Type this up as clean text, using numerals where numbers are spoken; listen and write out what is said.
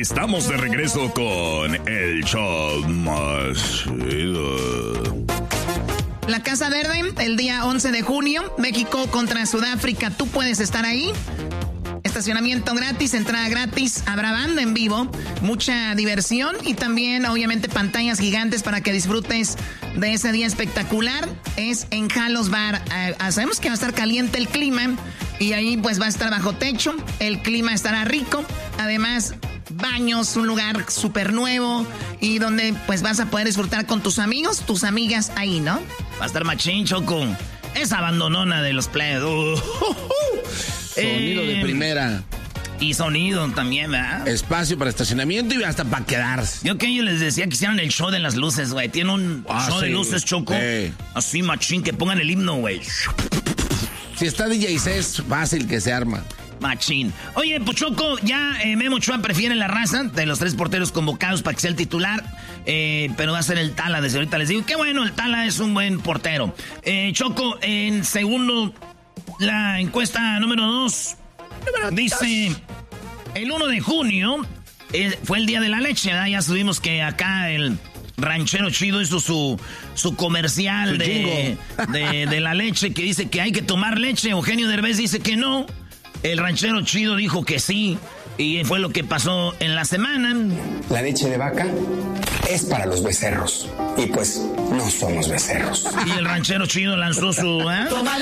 Estamos de regreso con el show más chido. La Casa Verde, el día 11 de junio, México contra Sudáfrica. Tú puedes estar ahí. Estacionamiento gratis, entrada gratis, habrá banda en vivo, mucha diversión y también, obviamente, pantallas gigantes para que disfrutes de ese día espectacular. Es en Jalos Bar. Sabemos que va a estar caliente el clima y ahí pues va a estar bajo techo. El clima estará rico. Además, baños, un lugar súper nuevo y donde pues vas a poder disfrutar con tus amigos, tus amigas ahí, ¿no? Va a estar machín, Choco. Esa abandonona de los players. Sonido de primera. Y sonido también, ¿verdad? Espacio para estacionamiento y hasta para quedarse. Yo que yo les decía que hicieran el show de las luces, güey. Tiene un show de luces, Choco. Así, machín, que pongan el himno, güey. Si está DJ C, es fácil que se arma. Machín. Oye, pues Choco, ya Memo Ochoa prefiere la raza de los 3 porteros convocados para que sea el titular. Pero va a ser el Tala, desde ahorita les digo. Qué bueno, el Tala es un buen portero. Choco, en segundo, la encuesta número 2. Dice, el 1 de junio fue el día de la leche, ¿verdad? Ya subimos que acá el ranchero chido hizo su comercial de la leche, que dice que hay que tomar leche. Eugenio Derbez dice que no. El ranchero chido dijo que sí. Y fue lo que pasó en la semana. La leche de vaca es para los becerros. Y pues no somos becerros. Y el ranchero chido lanzó su...